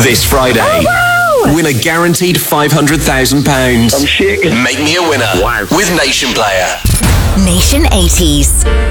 This Friday, win a guaranteed £500,000. I'm shaking. Make me a winner with Nation Player. Nation 80s.